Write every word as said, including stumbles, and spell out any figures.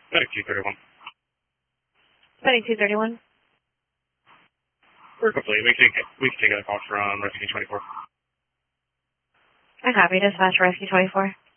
Medic two thirty-one. Medic two thirty-one. We're complete. We can take, we can take a call from Rescue twenty-four. I copy. Dispatch Rescue twenty-four.